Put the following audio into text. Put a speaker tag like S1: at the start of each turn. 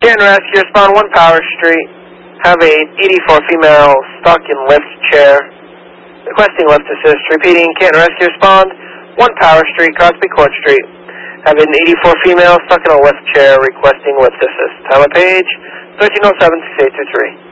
S1: Canton Rescue, respond 1 Power Street. Have a 84 female stuck in lift chair. Requesting lift assist. Repeating, Canton Rescue, respond 1 Power Street, Crosby Court Street. Have an 84 female stuck in a lift chair requesting lift assist. Tyler Page, 1307-6823.